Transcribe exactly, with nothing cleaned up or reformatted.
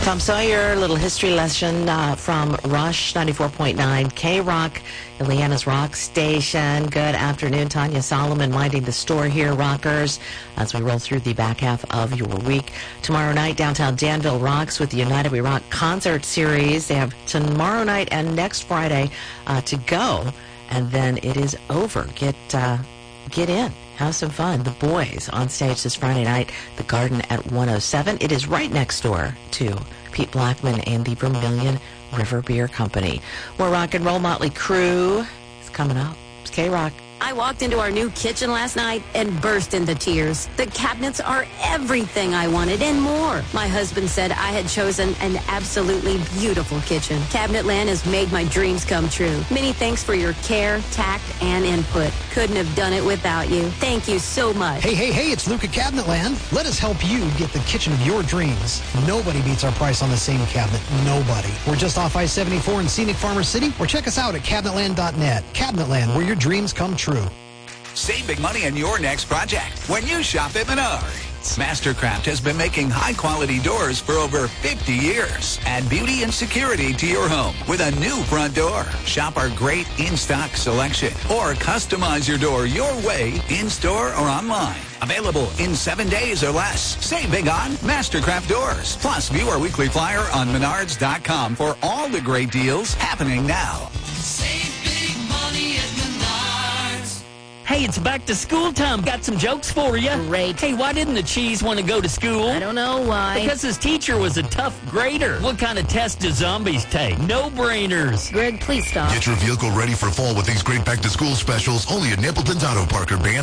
Tom Sawyer, a little history lesson uh, from Rush ninety-four point nine K-Rock, Ileana's Rock Station. Good afternoon. Tanya Solomon minding the store here, rockers, as we roll through the back half of your week. Tomorrow night, downtown Danville rocks with the United We Rock concert series. They have tomorrow night and next Friday uh, to go, and then it is over. Get uh, get in. Have some fun. The Boys on stage this Friday night, the Garden at one oh seven. It is right next door to Pete Blackman and the Vermilion River Beer Company. More rock and roll. Motley Crue is coming up. It's K-Rock. I walked into our new kitchen last night and burst into tears. The cabinets are everything I wanted and more. My husband said I had chosen an absolutely beautiful kitchen. Cabinetland has made my dreams come true. Many thanks for your care, tact, and input. Couldn't have done it without you. Thank you so much. Hey, hey, hey, it's Luke at Cabinetland. Let us help you get the kitchen of your dreams. Nobody beats our price on the same cabinet. Nobody. We're just off I seventy-four in scenic Farmers City, or check us out at cabinetland dot net. Cabinetland, where your dreams come true. Save big money on your next project when you shop at Menards. Mastercraft has been making high-quality doors for over fifty years. Add beauty and security to your home with a new front door. Shop our great in-stock selection or customize your door your way in-store or online. Available in seven days or less. Save big on Mastercraft doors. Plus, view our weekly flyer on menards dot com for all the great deals happening now. Save big money at Menards. Hey, it's back to school time. Got some jokes for you. Great. Hey, why didn't the cheese want to go to school? I don't know why. Because his teacher was a tough grader. What kind of test do zombies take? No-brainers. Greg, please stop. Get your vehicle ready for fall with these great back-to-school specials only at Napleton's Auto Parker Band.